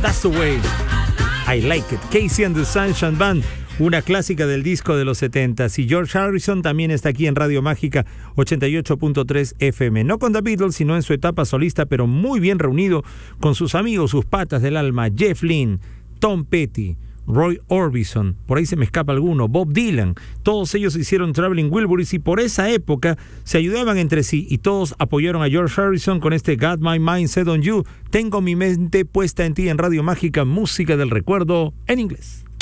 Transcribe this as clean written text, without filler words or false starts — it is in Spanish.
That's the way I like it. Casey and the Sunshine Band, una clásica del disco de los 70s. Y George Harrison también está aquí en Radio Mágica 88.3 FM. No con The Beatles, sino en su etapa solista, pero muy bien reunido con sus amigos, sus patas del alma, Jeff Lynne, Tom Petty, Roy Orbison, por ahí se me escapa alguno, Bob Dylan. Todos ellos hicieron Traveling Wilburys y por esa época se ayudaban entre sí y todos apoyaron a George Harrison con este Got My Mind Set on You. Tengo mi mente puesta en ti en Radio Mágica, música del recuerdo en inglés.